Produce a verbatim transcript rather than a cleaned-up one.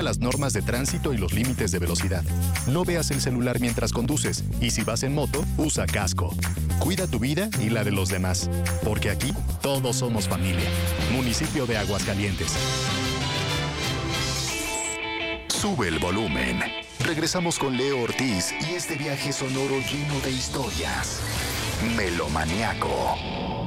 las normas de tránsito y los límites de velocidad. No veas el celular mientras conduces y si vas en moto, usa casco. Cuida tu vida y la de los demás, porque aquí todos somos familia. Municipio de Aguascalientes. Sube el volumen. Regresamos con Leo Ortiz y este viaje sonoro lleno de historias. Melomaniaco.